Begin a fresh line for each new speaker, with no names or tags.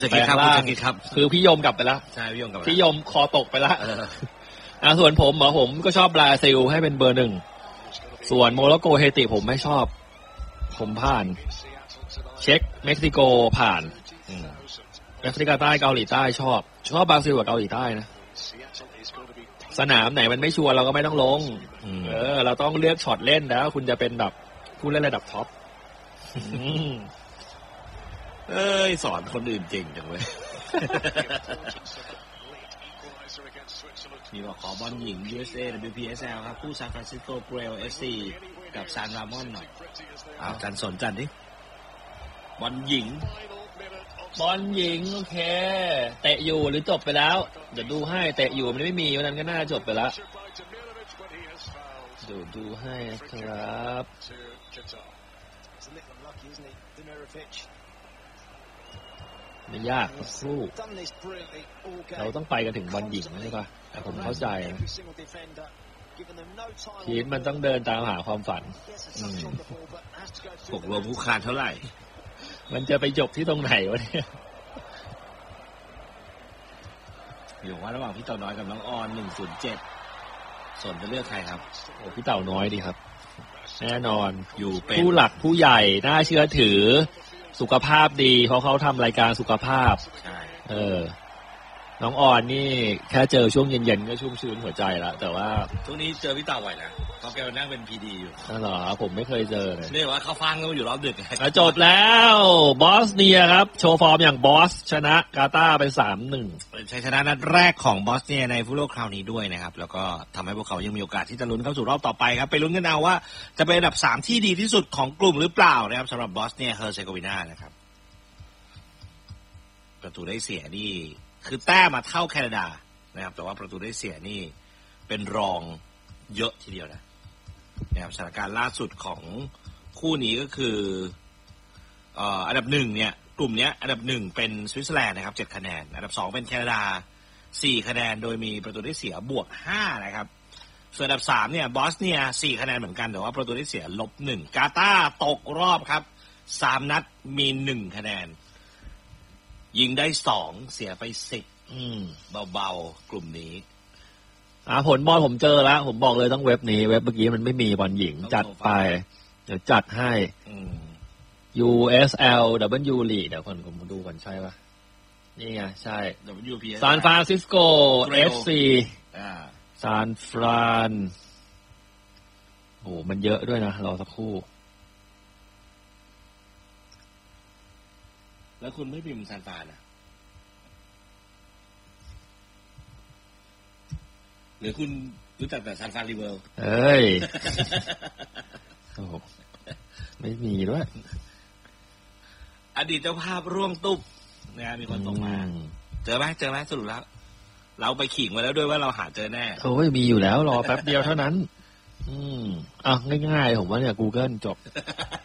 จะคิดครับจะคิดครับ
คือพี่ยมกลับไปแล้ว
ใช่พี่ยมกลับ
พี่ยมคอตกไปแล้วส่วนผมก็ชอบบราซิลให้เป็นเบอร์ 1ส่วนโมร็อกโกเฮติผมไม่ชอบผมผ่านเช็กเม็กซิโกผ่านแอฟริกาใต้เกาหลีใต้ชอบบราซิลกับเกาหลีใต้นะสนามไหนมันไม่ชัวร์เราก็ไม่ต้องลงเราต้องเลือกช็อตเล่นแล้วคุณจะเป็นแบบผู้เล่นระดับท็อป
สอนคนอื่นจริงจังเลยมีบอกขอบอลหญิง USA WPSL ครับคู่ซานฟรานซิสโกเกรล FC กับซานรามอนหน่อยจันสนจันดิบอลหญิง
โอเคเตะอยู่หรือจบไปแล้วเดี๋ยวดูให้เตะอยู่มันไม่มีวันนั้นก็น่าจบไปแล้วดูให้ครับไม่ยากสู้เราต้องไปกันถึงบอลหญิงใช่ปะแต่ผมเข้าใจทีมมันต้องเดินตามหาความฝัน
6รวมคู่คานเท่าไหร่
มันจะไปจบที่ตรงไหนวะเนี่ย
อยู่ว่าระหว่างพี่เต่าน้อยกับน้องออน107สนจะเลือกใครครับ
พี่เต่าน้อยดีครับแน่นอน
อยู่เป็น
ผู้หลักผู้ใหญ่น่าเชื่อถือสุขภาพดีเพราะเขาทำรายการสุขภาพ
ใช่
น้องออนนี่แค่เจอช่วงเย็นๆก็ชุ่มชื้นหัวใจแล้วแต่ว่า
ช่วงนี้เจอพี่เต่าบ่อยนะเขาแกนั่งเป็นพีดีอยู่
เหรอผมไม่เคยเจอเลย
นี่ว่าเขาฟังก็อยู่รอบดึก
จบแล้วบอสเนียครับโชว์ฟอร์มอย่างบอสชนะกาตาร์ไป 3-1
เป็นชัยชนะนัดแรกของบอสเนียในฟุตบอลคราวนี้ด้วยนะครับแล้วก็ทำให้พวกเขายังมีโอกาสที่จะลุ้นเข้าสู่รอบต่อไปครับไปลุ้นกันเอาว่าจะเป็นอันดับ3ที่ดีที่สุดของกลุ่มหรือเปล่านะครับสำหรับบอสเนียเฮอร์เซโกวีนานะครับประตูได้เสียนี่คือแต้มมาเท่าแคนาดานะครับแต่ว่าประตูได้เสียนี่เป็นรองเยอะทีเดียวนะครับสถานการณ์ล่าสุดของคู่นี้ก็คืออันดับ1เนี่ยกลุ่มนี้อันดับ1เป็นสวิตเซอร์แลนด์นะครับ7คะแนนอันดับ2เป็นแคนาดา4คะแนนโดยมีประตูได้เสียบวก5นะครับส่วนอันดับ3เนี่ยบอสเนีย4คะแนนเหมือนกันแต่ว่าประตูได้เสีย-1กาตาร์ตกรอบครับ3นัดมี1คะแนนยิงได้2เสียไป10เบาๆกลุ่มนี้
ผลบอลผมเจอแล้วผมบอกเลยต้องเว็บนี้เว็บเมื่อกี้มันไม่มีบอลหญิงจัดไปเดี๋ยวจัดให้ USL W League เดี๋ยวคนผมดูก่อนใช่ป่ะนี่ไงใช่
WPS
ซานฟรานซิสโก FC ซานฟรานโอ้มันเยอะด้วยนะรอสักครู่
แล้วคุณไม่พิมพ์ซานฟรานหรือคุณรู้จักแต่ซานฟรานริเวล
โอ้ไม่มีด้วย
อดีตเจ้าภาพร่วงตุ๊บนะมีคนส่งมาเจอไหมสรุปแล้วเราไปขิงมาแล้วด้วยว่าเราหาเจอแน่
โอ้ยมีอยู่แล้วรอแป๊บเดียวเท่านั้นง่ายๆผมว่าเนี่ย Google จบ